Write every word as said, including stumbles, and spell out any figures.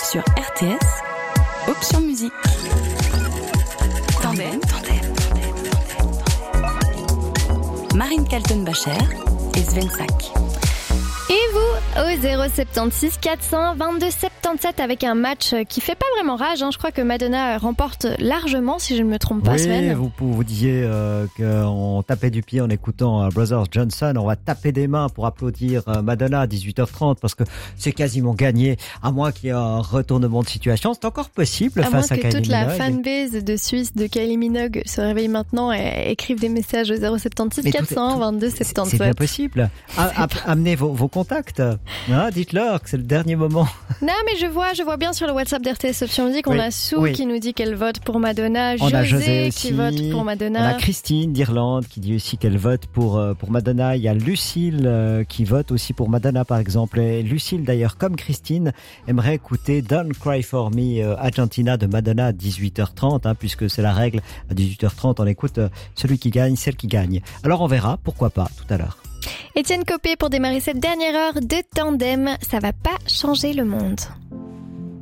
sur R T S, option musique. Tandem, tandem, tandem, tandem. Marine Kaltenbacher et Sven Sack. Et vous, au zéro soixante-seize quatre cent vingt-deux soixante-dix-sept avec un match qui fait pas vraiment rage. Hein. Je crois que Madonna remporte largement, si je ne me trompe pas, oui, Sven. Vous, vous disiez euh, qu'on tapait du pied en écoutant euh, Brothers Johnson. On va taper des mains pour applaudir euh, Madonna à dix-huit heures trente parce que c'est quasiment gagné. À moins qu'il y ait un retournement de situation, c'est encore possible à face à Kylie Kylie Minogue. À moins Minogue. que toute la fanbase de Suisse de Kylie Minogue se réveille maintenant et écrive des messages au zéro soixante-seize quatre cent vingt-deux soixante-dix-sept. C'est bien possible. A- a- amenez vos, vos contacts. Hein, dites-leur que c'est le dernier moment. Non, mais je vois, je vois bien sur le WhatsApp d'R T S Option Musique, on Oui, a Sue oui. qui nous dit qu'elle vote pour Madonna, On José, a José qui aussi. vote pour Madonna. On a Christine d'Irlande qui dit aussi qu'elle vote pour, euh, pour Madonna. Il y a Lucille euh, qui vote aussi pour Madonna, par exemple. Et Lucille, d'ailleurs, comme Christine, aimerait écouter Don't Cry For Me euh, Argentina de Madonna à dix-huit heures trente, hein, puisque c'est la règle. À dix-huit heures trente, on écoute euh, celui qui gagne, celle qui gagne. Alors on verra, pourquoi pas, tout à l'heure. Étienne Copé pour démarrer cette dernière heure de Tandem, ça va pas changer le monde.